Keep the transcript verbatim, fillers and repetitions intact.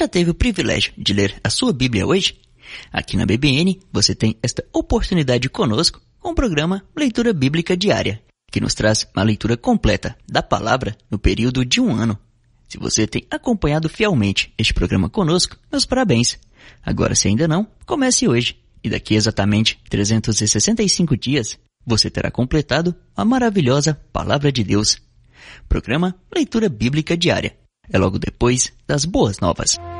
já teve o privilégio de ler a sua Bíblia hoje? Aqui na B B N você tem esta oportunidade conosco com o programa Leitura Bíblica Diária, que nos traz uma leitura completa da palavra no período de um ano. Se você tem acompanhado fielmente este programa conosco, meus parabéns. Agora, se ainda não, comece hoje. E daqui exatamente trezentos e sessenta e cinco dias, você terá completado a maravilhosa Palavra de Deus. Programa Leitura Bíblica Diária. É logo depois das Boas Novas.